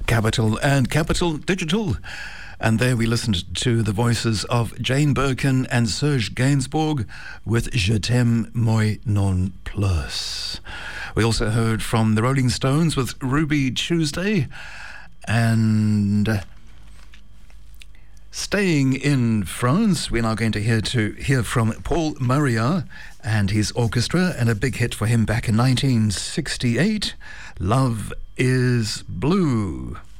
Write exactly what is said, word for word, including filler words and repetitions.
Capital and Capital Digital. And there we listened to the voices of Jane Birkin and Serge Gainsbourg with Je t'aime moi non plus. We also heard from the Rolling Stones with Ruby Tuesday. And staying in France, we're now going to hear to hear from Paul Maria and his orchestra, and a big hit for him back in nineteen sixty-eight, Love is Blue.